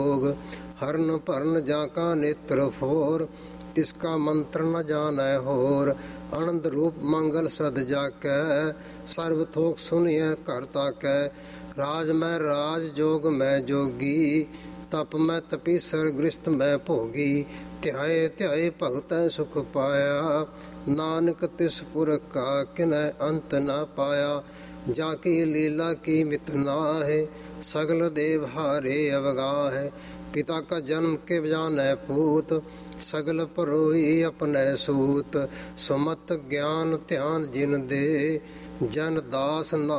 हरन भरन जाका नेत्र फोर, तिसका मंत्र न जानै होर। आनंद रूप मंगल सद जाकै, सर्व थोक सुनिए घर ताकै। राज मैं राज जोग मैं जोगी, तप मैं तपीसर गृहस्थ मैं भोगी। ध्याए ध्याए भगत सुख पाया, नानक तिस पुरख का किनै अंत न पाया। जाकी लीला की मित नाहि, सगल देव हारे अवगाह। पिता का जन्म के जानै पूत, सगल परोई अपने सूत। सुमत ज्ञान ध्यान जिन दे, जन दास ना